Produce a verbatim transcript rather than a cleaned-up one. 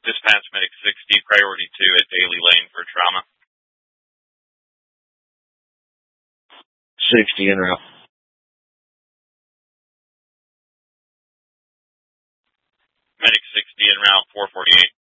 Dispatch Medic sixty, priority two at Daly Lane for trauma. sixty en route. Medic sixty en route, four forty-eight.